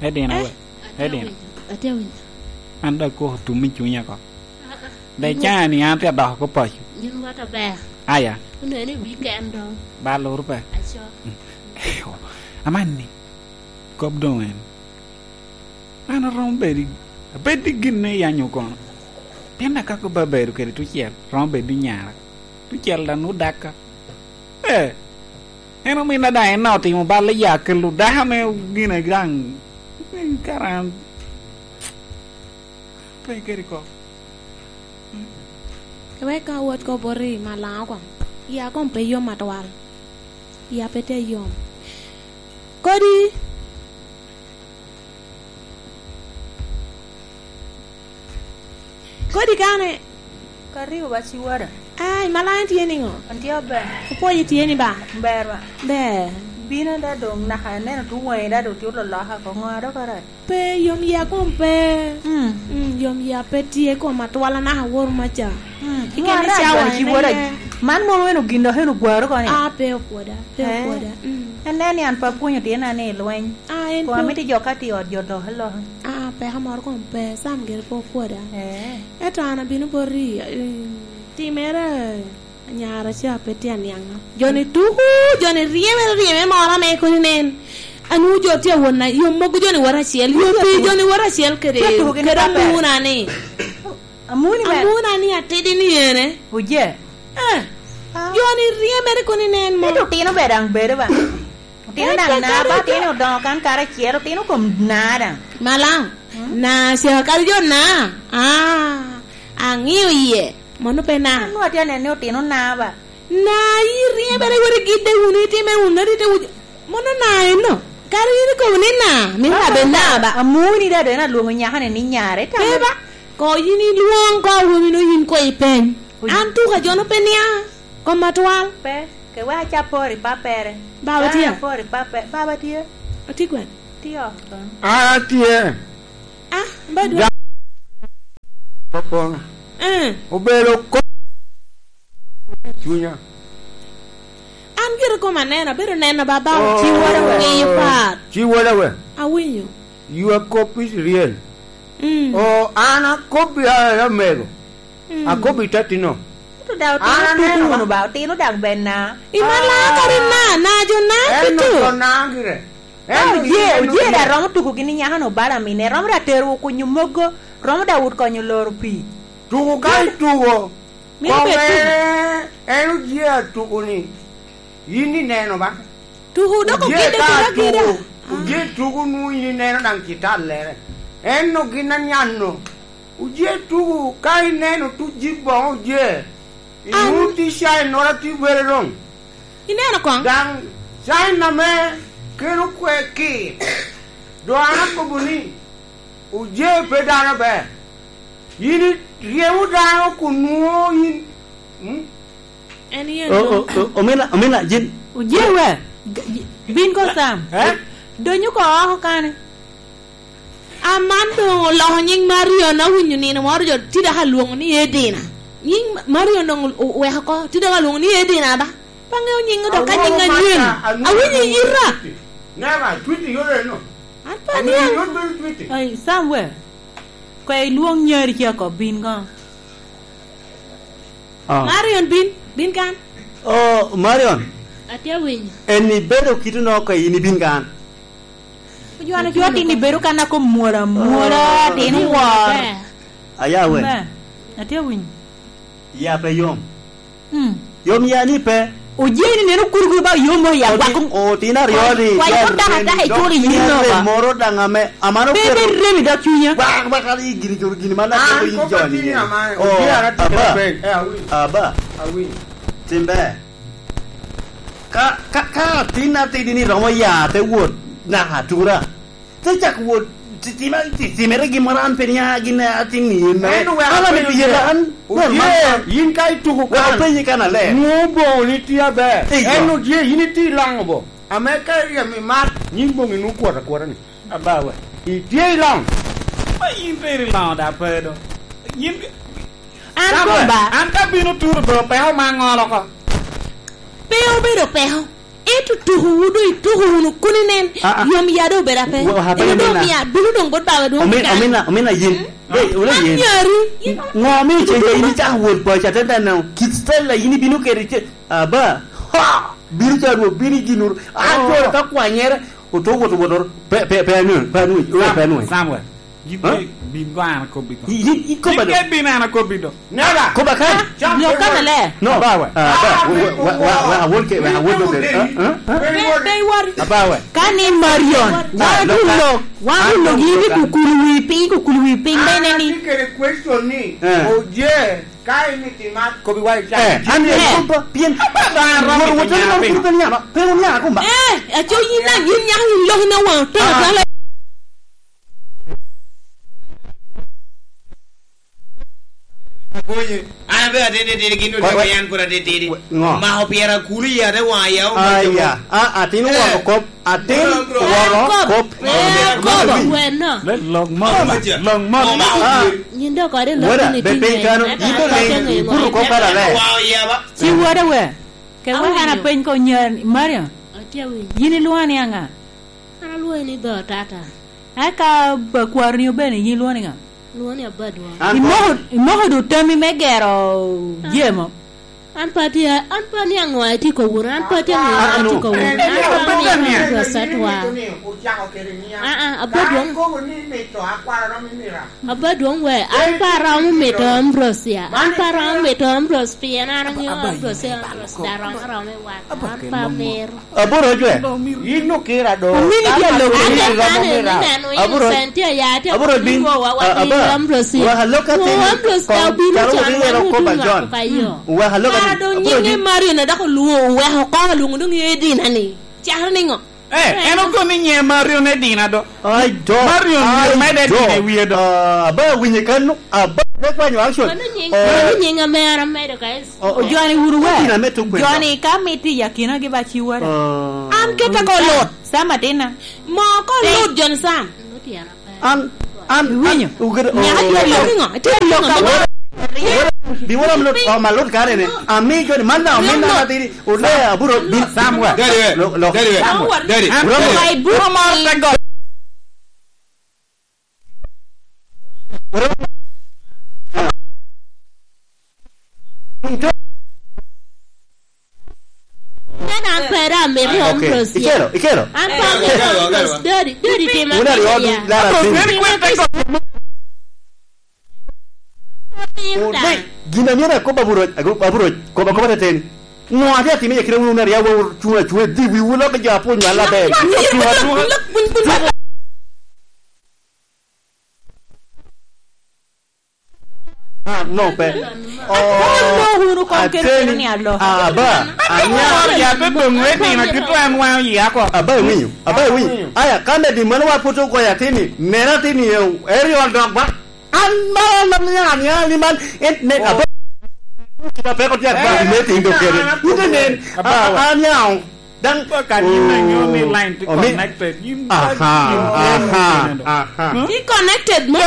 Hedin awe. Hedin. Anda ko tu mi chunya ko. Dai cha ni an te do ko po. Nhưng mà ta bè. Aya. Cái này weekend đâu. 3 lô rupiah. Acho. Amani. Kop doen. Ana romberi. Bedi ginne yanyo ko. Pena ka ko baberu ke tu chiel. Rombedi nyara. Tu chiel da nu daka. Eno mina da eno ti mo balla ya ke lu da me gina gang. Karam. Pe ke ko. Cái con uất có bồ rì mà láo quảng. Ia con pe yom mặt wal. Ia pe te yom. Có đi. Có đi ca này. Karibu basi wada. Ai malayan tieni ngo. Antia ba. Ko ye tieni ba. Ber ba. Be. Bina da dong na ha ne tu wai da do ti lo la ha ko nga do kara. Pe yom ia con pe. Yom ia pe tie ko matwala na ha wor macha. Ikene chawa ki wada. Man mo no gindo he no gwaro ko ni. Ah pe opoda. Pe opoda. Ene ni an pa punyo ti na ne loen. Ah en. Ko amiti jokati od jodo hello. Ah pe ha mor kon pe sam ger po opoda. Etana binu bori. Ti mere. Nyara cha petian yang joni tuhu joni rieme mara me ko nen anu joti wonna yo mogo joni wara siel yo pe joni wara siel kere muna ni amuna ni atedi ni ene uje joni rieme ko nen mo to tino berang bere ba tino dang na ba tino do kan kara chiero tino kom nada malang na se kal jonna angiu ye Mono pena. Anu atia nene tino na ba. Na iri bere gore gide uniti me unari te mono na eno. Kari iri ko ni na. Mi ha be na ba. Amuni da de na luongo nya hane ni nyare ta. Ba. Ko yini luong ko hu no yin ko ipen. Antu ka jono penia. Ko matwal. Pe ke wa cha pori pa pere. Ba tia. Pori pa pe. Ba tia. Ati gwan. Tio. Tia. Ba do. Popong. Obelo ko chunya angir ko manena pero nena baba chiwara we pa chiwara we awinyo your copy is real ana copy ya mego a copy tatino tu dau tino no ba tino dang benna imala karina na jona pitu na gire je da rom tu ko gini nya hano bara mine rom ra teru ko nyumogo rom da wut ko nyolor pi tugu kai tugu enu dia tugu ni ini neno ba tugu do ko kida uje tugu nu ini neno dang kita lere eno ginanyano uje tugu kai neno tu jibbo uje imu ti shai nora ti berong ineno ko dang sai na me kero kweki do ana ko buni uje pedana be yini rieu da ko nuo yin eni omena jin uje we bin ko sam do nyu ko ho kan amando lo nying mario na hunyu ni na morjo tida halung ni edina nying mario no we ha ko tida halung ni edina ba pangeo nying do ka nying nyen awini yira na ba twiti yore no apa ni ai samwe Quay luông nhờ đi kia có bin con. Marion bin kan. Marion. Atia win. Eni bero kitu no ko ini bin kan. Juana juati ni bero kan ako mura tini war. Aya we. Atia win. Ya pe yom. Yom ya ni pe. Ujeni neno kurgu ba yomo ya wakum tina riori ya da hejuri yino ba moro da ngame amano pero bebe remi da tunya ba kali gini mana ko yoni aba awi timbe ka tina tidini romaya te wod na hatura te jak wod timere gimaran penya gina atini na ala me biyeran yin kai tugu ka penyi kana le nubo ni tia be enu die yin ti langbo ameka ya mi mat yin bo nginu kwara ni abawe i tie lang ba yin peri lang da pedo yin an ka binu tur bro pe ho mangolo ko Peo bero peo itu tuhu kuninen yom yado berape itu mia dulu dong bot bawa dong omena yin ula yin ngomi chenga ini cha wol pa cha tanda na kitstella ini binu kere aba ha biru cha ro bini ginur ajo ta kwanyera oto pe Samuel Gimbe bingwana ko bito. Ko ba do? Binana ko bito. Nada. Ko ba kan? Lo kan le. No. Ba wa wol ke wa wol do. Dei war. Ba wa. Kani Marion. Wa lo gini kukulu wipi bene ni. Ke question ni. Oje, kai ni timat ko bi wa ja. Ande ko bien. Ba ro wo te no ku pe nya. Pe nya ko ba. A cho yin na yin yang lo na wa. Te la Boye, ana be ade de gindo de bayan pura de de. Ma ho piera kuli ya de wa ya o. Aya, atinu wa ko, atinu wa ko. Ko bueno. Long mo. Nyindo ko de lo ni be pe kanu, ido le kuru ko para le. Wa ya ba. Si wada we. Ke wa kana pen ko nyen Marion. Atia wi. Yini luani anga. Ana lo ni do tata. Aka ba kwarni bene yini luani anga. Luani abadwa. Imo do tami megero yemo. An pati angwa ti ko wura an pati angwa ti ko wura an pati angwa satwa abadwong abadwong we an para mu meto ambrosia an para mu meto ambros piana ran yo ambrosia daron ran me wa an pa mer Aburo jwe. Yino kira do. Mini dia lo aburo sentia ya te aburo bin ambrosia wa haloka te ambrosia bi ko ba John. Wa haloka do nyinge Mario na da ko luo we ho ko lu ndu ngedi nani char ningo eno ko ni nye Mario ne dina do. Ai do. Mario ni me de dina weirdo. Ba winye kanu aba ne kwa nyu action. nyinga me ara me de guys Johnny Uruwe. Dina me tu kwenda. Johnny kamiti yakina ge ba chiwara. am keta ko lot Sama tena. mo ko lot John Sam An winyo. ugere. nya dia lo ningo ti lo ka Bi wala mlo malot kare ne. Ami joni manda menda matiri. Ule aburo bin Samuel. Dari. ai bu mo ta go an para me ambrosia Ikero. an pa me dari tema Una riodu la Gina niera ko baburo ko ba ko ba ten. No adia timi ya kire una ria wo chua di wi wula ba ja po nya la be. No pe. Oh, huru ko ke ni allo. Aba, Anya ya be bongwe ni na kitu anwa ya ko. aba winyu. Aya kande di manwa poto ko ya tini. Mera tini yo. Eri on dog ba. An ma nya liman et ne aba. Kita pe ko tiar ba me ting do kere. Ite nen. Anya. Dan Kan ni nyo ni line to connected. he connected mo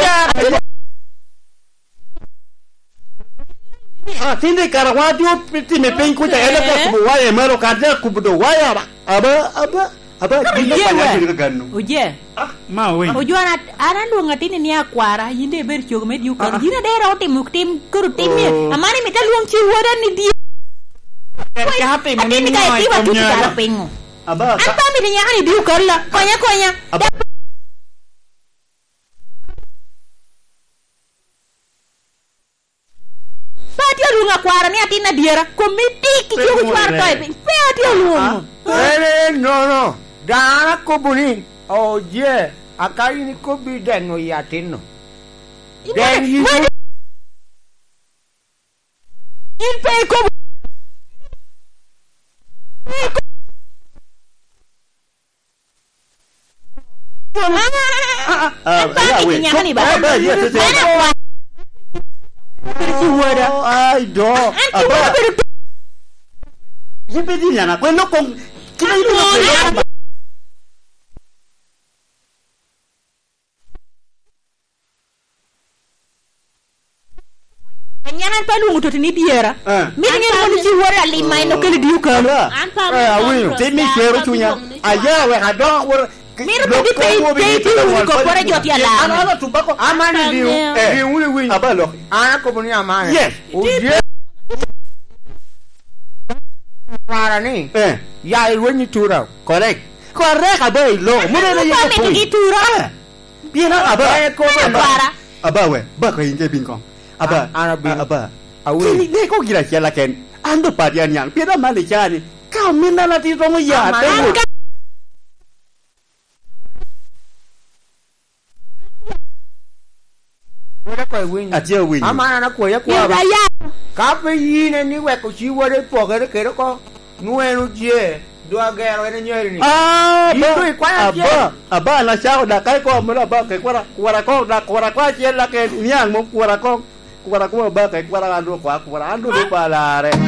Tinde karawadio piti me pen kuta ele ka ku waya maro kaja ku do waya aba dinga panya dinga ganno. Oje. Ma we. Ojuana ana lu ngatini ni akwara yinde ber chog med yu kan dina de ro tim kuru tim ni amani meta luang chi wada ni dia Ka hati mo ati ni mi kai tiba tu cara pengo Aba apa mi ni yani diu kala konya Patia lu ngakwara ni atina diara komiti ki yo kwar kai pe atia lu No. Dana ko buni. Oje, akai ni ko bi den no ya tino. Den yi in pe ko ya we. Nyani ba Ai do. Aba. Zipedi nyana ko no kon kina ibu na Nyana pa lungu to ni diera mi ngeen ko ci wora li may no kele diu ka an pa ti mi chero chunya aya we ha do wor mira di pe ko pore jot ya la ana tu bako amani diu wuli wini abalo ana ko buni amani yes oje para ni ya irwenyi tura correct abai lo mure na ya ko ni tura biena aba ko para aba we ba ko inge bin ko aba aba awi ni ko gira chala ken ando padian yang biena mali chani ka minna la ti romo ya te wora ko wini atia wini amana na ko ya kwa ba ka pe yine ni we ko chi wore po ga ke ko nuenu je do agero ene nyeri ni aba na chao da kai ko mura ba ke kwara ko da kwara kwa che la ke nyang mo kwara ko ba ke kwara ando do pa la re